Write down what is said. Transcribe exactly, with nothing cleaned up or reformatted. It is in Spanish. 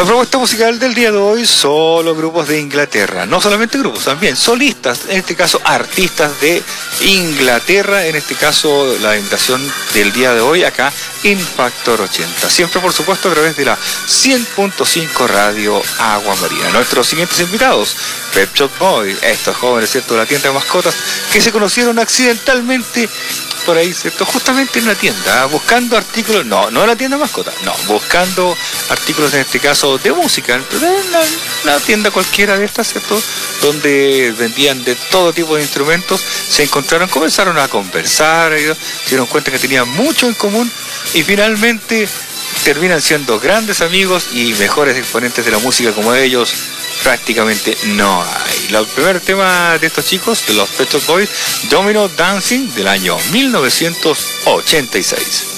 La propuesta musical del día de hoy, solo grupos de Inglaterra, no solamente grupos, también solistas, en este caso artistas de Inglaterra, en este caso la invitación del día de hoy acá en Factor ochenta, siempre por supuesto a través de la cien punto cinco Radio Agua Marina. Nuestros siguientes invitados, Pet Shop Boys, estos jóvenes, ¿cierto?, de la tienda de mascotas que se conocieron accidentalmente por ahí, ¿cierto?, justamente en una tienda, buscando artículos, no, no en la tienda de mascotas, no, buscando artículos en este caso de música, en una, una tienda cualquiera de estas, ¿cierto?, donde vendían de todo tipo de instrumentos, se encontraron, comenzaron a conversar, se dieron cuenta que tenían mucho en común y finalmente terminan siendo grandes amigos y mejores exponentes de la música como ellos prácticamente no hay. El primer tema de estos chicos, de los Pet Shop Boys, Domino Dancing, del año mil novecientos ochenta y seis.